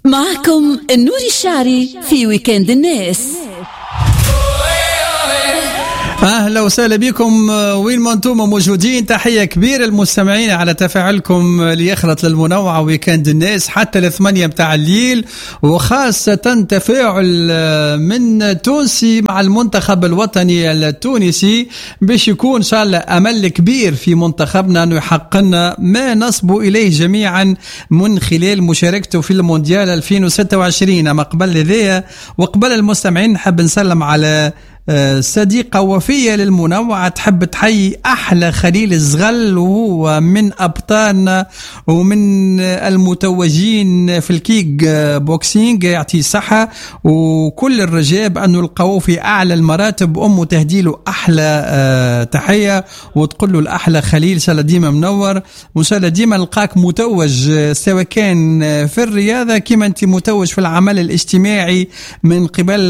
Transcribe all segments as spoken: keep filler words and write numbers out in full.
معكم النور الشعري في ويكند الناس. أهلا وسهلا بكم وين ما انتم موجودين. تحية كبيرة المستمعين على تفاعلكم ليخلط للمنوعة ويكند الناس حتى الثمانية متاع الليل، وخاصة تفاعل من تونسي مع المنتخب الوطني التونسي باش يكون إن شاء الله أمل كبير في منتخبنا أنه يحقق لنا ما نصب إليه جميعا من خلال مشاركته في المونديال ألفين وستة وعشرين. أما قبل ذي وقبل المستمعين نحب نسلم على صديقة وفية للمنوعة، تحب تحيي أحلى خليل الزغل وهو من أبطالنا ومن المتوجين في الكيك بوكسينج، يعطيه صحة وكل الرجاء بأنه القوه في أعلى المراتب. أمه تهديله أحلى تحية وتقول له الأحلى خليل إن شاء الله ديما منور، وإن شاء الله ديما نلقاك متوج سواء كان في الرياضة كما أنت متوج في العمل الاجتماعي من قبل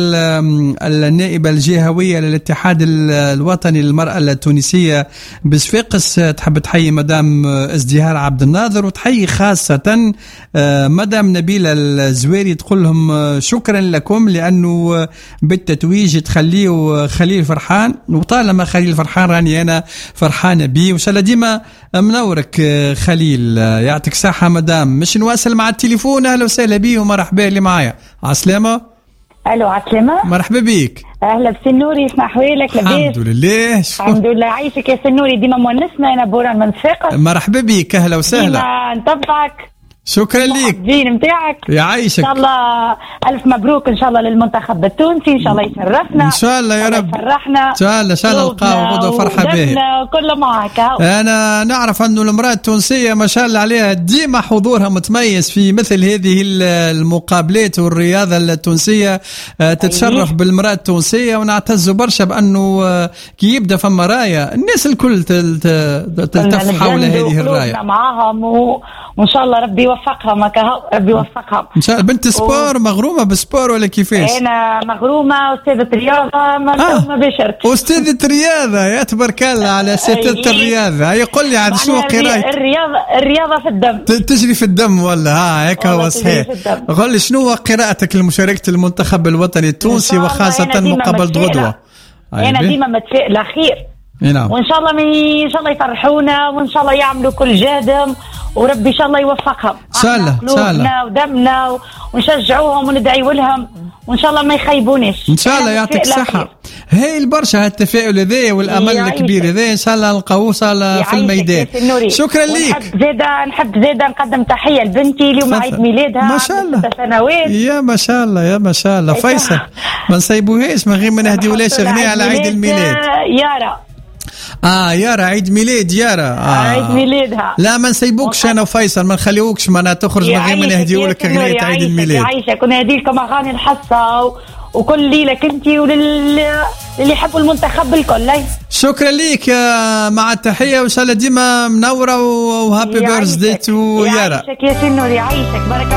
النائبة الجهة للاتحاد الوطني للمرأة التونسية بصفاقس. تحب تحيي مدام ازدهار عبد الناظر وتحيي خاصة مدام نبيلة الزويري، تقول لهم شكرا لكم لأنه بالتتويج تخليه خليل فرحان، وطالما خليل فرحان راني أنا فرحانة بيه وإن شاء الله ديما منورك خليل. يعطيك صحة مدام. مش نواصل مع التليفون. أهلا وسهلا بيه ومرحبا اللي معايا. عسلامة. الو عسلامة. مرحبا بيك. اهلا بسنوري، اسمع احوالك؟ لاباس؟ الحمد لله. الحمد لله. عايشك يا سنوري، ديما مونسنا. انا بورا من صفاقس. مرحبا بيك. اهلا وسهلا. ديما نتبعك. شكرا ليك. الدين نتاعك يعيشك. ان شاء الله الف مبروك ان شاء الله للمنتخب التونسي، ان شاء الله يشرفنا ان شاء الله يا رب. يفرحنا ان شاء الله ان شاء الله نلقاو غدوه فرحه به كله معك. انا نعرف انه المراه التونسيه ما شاء الله عليها ديما حضورها متميز في مثل هذه المقابلات، والرياضه التونسيه تتشرف بالمراه التونسيه، ونعتز برشا بانه كي يبدا فما رايه الناس الكل تلتف حول هذه الرايه معاهم، وان شاء الله ربي يوفقهم. هكا ربي يوفقهم ان شاء الله. بنت سبور و... مغرومه بالسبور ولا كيفاش؟ انا مغرومه استاذه رياضه ما آه. بشرت استاذه رياضه. يا تبارك الله على استاذه الرياضه. يقول لي عاد شنو قرايه الرياضه؟ الرياضه في الدم، تجري في الدم ولا ها هيك هو صحيح. قول لي شنو قراءتك لمشاركه المنتخب الوطني التونسي وخاصه مقابله غدوه؟ انا ديما متفائله خير. نعم. وان شاء الله مي... ان شاء الله يفرحونا، وان شاء الله يعملوا كل جهدهم، وربي ان شاء الله يوفقهم. ان شاء الله ان شاء الله ودمنا ونشجعوهم وندعيوا لهم، وان شاء الله ما يخيبونيش ان شاء الله. يعطيك الصحه. هاي البرشا هالتفاؤل هذا والامل الكبير هذا ان شاء الله نلقاوه ان شاء الله في الميدان. شكرا ليك. نحب زاده نحب زاده نقدم تحيه لبنتي اليوم عيد ميلادها ما شاء الله ست سنوات. يا ما شاء الله يا ما شاء الله. فيصل ما نسيبوهاش من غير ما نهديولاش اغنيه على عيد الميلاد. يارا اه يارا عيد ميلاد يارا. آه. عيد ميلادها. لا ما نسيبوكش انا وفيصل، ما نخليوكش ما تخرج من غير ما نهديولك اغنيه عيد الميلاد. عايشك ونهدي لكم اغاني الحصه و... وكل ليله كنتي وللي يحبوا المنتخب الكل. شكرا ليك مع التحيه وان شاء الله ديما منوره وهابي بيرثدي تو يارا. يعيشك يا سنوري، يعيشك. بارك